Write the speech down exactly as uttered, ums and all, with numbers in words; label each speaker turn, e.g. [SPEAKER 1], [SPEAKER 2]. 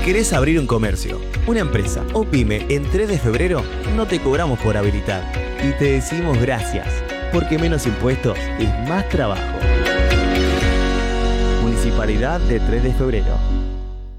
[SPEAKER 1] querés abrir un comercio, una empresa o pyme en tres de febrero, no te cobramos por habilitar. Y te decimos gracias, porque menos impuestos es más trabajo. Municipalidad de tres de febrero.